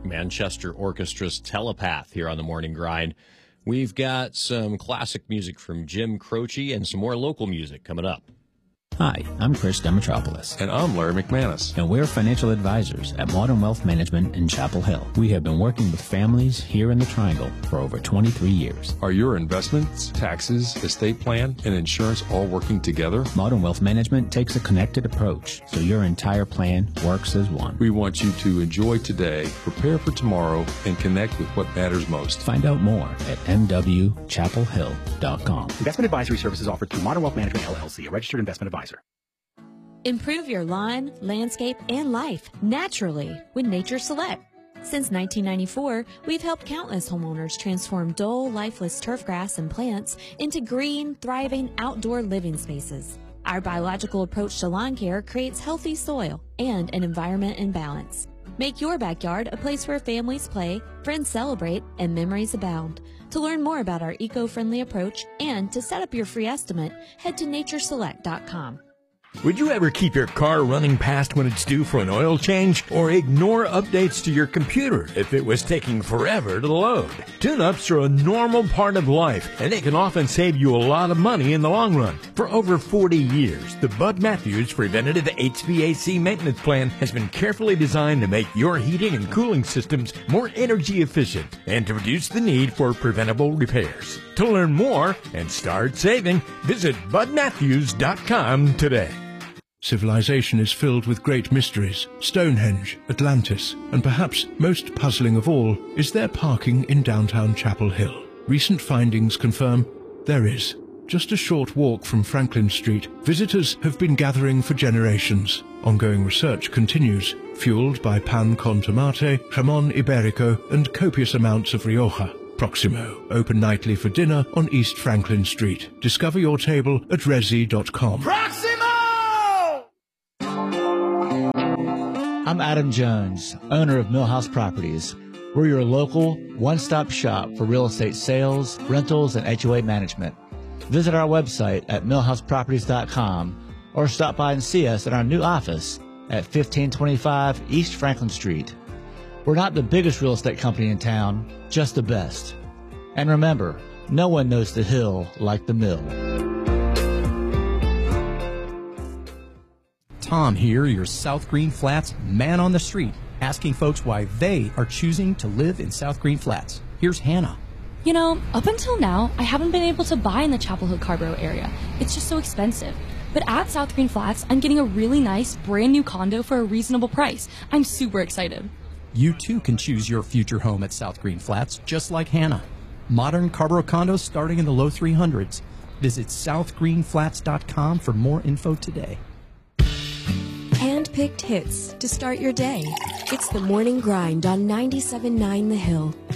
Manchester Orchestra's Telepath here on the Morning Grind. We've got some classic music from Jim Croce and some more local music coming up. Hi, I'm Chris Demetropoulos. And I'm Larry McManus. And we're financial advisors at Modern Wealth Management in Chapel Hill. We have been working with families here in the Triangle for over 23 years. Are your investments, taxes, estate plan, and insurance all working together? Modern Wealth Management takes a connected approach, so your entire plan works as one. We want you to enjoy today, prepare for tomorrow, and connect with what matters most. Find out more at mwchapelhill.com. Investment advisory services offered through Modern Wealth Management, LLC, a registered investment advisor. Improve your lawn, landscape, and life naturally with Nature Select. Since 1994, we've helped countless homeowners transform dull, lifeless turf grass and plants into green, thriving outdoor living spaces. Our biological approach to lawn care creates healthy soil and an environment in balance. Make your backyard a place where families play, friends celebrate, and memories abound. To learn more about our eco-friendly approach and to set up your free estimate, head to natureselect.com. Would you ever keep your car running past when it's due for an oil change, or ignore updates to your computer if it was taking forever to load? Tune-ups are a normal part of life, and they can often save you a lot of money in the long run. For over 40 years, the Bud Matthews Preventative HVAC Maintenance Plan has been carefully designed to make your heating and cooling systems more energy efficient and to reduce the need for preventable repairs. To learn more and start saving, visit budmatthews.com today. Civilization is filled with great mysteries. Stonehenge, Atlantis, and perhaps most puzzling of all is there parking in downtown Chapel Hill. Recent findings confirm there is. Just a short walk from Franklin Street, visitors have been gathering for generations. Ongoing research continues, fueled by pan con tomate, jamon iberico, and copious amounts of Rioja. Proximo, open nightly for dinner on East Franklin Street. Discover your table at resi.com. Proximo! I'm Adam Jones, owner of Millhouse Properties. We're your local one-stop shop for real estate sales, rentals, and HOA management. Visit our website at millhouseproperties.com or stop by and see us at our new office at 1525 East Franklin Street. We're not the biggest real estate company in town, just the best. And remember, no one knows the hill like the mill. Tom here, your South Green Flats man on the street, asking folks why they are choosing to live in South Green Flats. Here's Hannah. You know, up until now, I haven't been able to buy in the Chapel Hill Carborough area. It's just so expensive. But at South Green Flats, I'm getting a really nice, brand new condo for a reasonable price. I'm super excited. You too can choose your future home at South Green Flats, just like Hannah. Modern Carborough condos starting in the low 300s. Visit southgreenflats.com for more info today. Hand-picked hits to start your day. It's the Morning Grind on 97.9 The Hill.